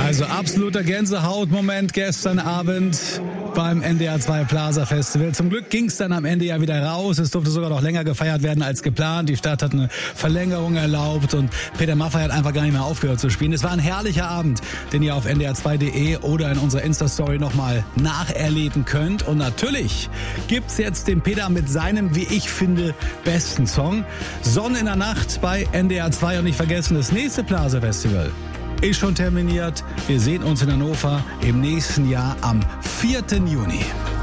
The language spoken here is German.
Also absoluter Gänsehautmoment gestern Abend beim NDR 2 Plaza Festival. Zum Glück ging es dann am Ende ja wieder raus. Es durfte sogar noch länger gefeiert werden als geplant. Die Stadt hat eine Verlängerung erlaubt und Peter Maffay hat einfach gar nicht mehr aufgehört zu spielen. Es war ein herrlicher Abend, den ihr auf ndr2.de oder in unserer Insta-Story nochmal nacherleben könnt. Und natürlich gibt's jetzt den Peter mit seinem, wie ich finde, besten Song. Sonne in der Nacht bei NDR 2 und nicht vergessen, das nächste Plaza Festival ist schon terminiert. Wir sehen uns in Hannover im nächsten Jahr am 4. Juni.